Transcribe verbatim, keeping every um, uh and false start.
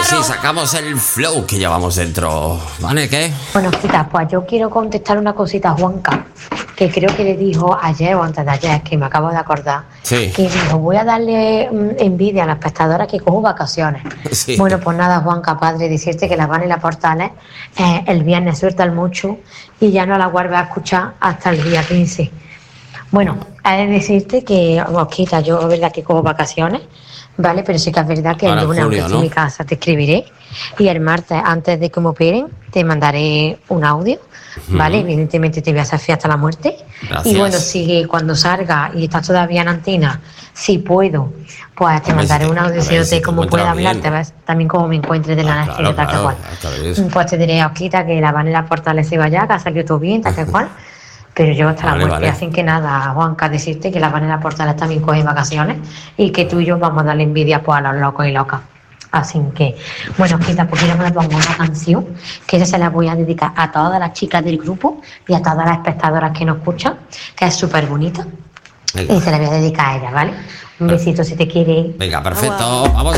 sí, sacamos el flow que llevamos dentro. ¿Vale? ¿Qué? Bueno, chicas, pues yo quiero contestar una cosita a Juanca, que creo que le dijo ayer o antes de ayer, que me acabo de acordar, Sí. que dijo, voy a darle mm, envidia a las espectadoras que cojo vacaciones. Sí. Bueno, pues nada, Juanca, padre, decirte que la Van y la Portales eh, el viernes sueltan mucho y ya no la vuelves a escuchar hasta el día quince. Bueno, he de decirte que, Mosquita, yo es verdad que cojo vacaciones, ¿vale? Pero sí que es verdad que Ahora el en lunes, julio, aunque esté ¿no? en mi casa, te escribiré. Y el martes, antes de que me operen, te mandaré un audio, ¿vale? Ujú. Evidentemente te voy a hacer fiesta a la muerte. Gracias. Y bueno, si cuando salga y estás todavía en antena, si puedo, pues te A ver si mandaré te- un audio a ver diciéndote si te cómo encuentras pueda hablar, bien. te ves también cómo me encuentres de la Ah, anestesia, claro, tal que claro, cual. esta vez. Pues te diré, Osquita, que la Van y la Portales se vaya, que ha salido todo bien, tal que cual. Pero yo hasta Vale, la muerte, vale. así que nada, Juanca, decirte que la Van y la Portales también cogen vacaciones y que tú y yo vamos a darle envidia pues, a los locos y locas. Así que, bueno, Osquita, pues quiero que me ponga una canción que esa se la voy a dedicar a todas las chicas del grupo y a todas las espectadoras que nos escuchan, que es súper bonita. Venga. Y se la voy a dedicar a ella, ¿vale? Un besito si te quiere. Venga, perfecto. Vamos a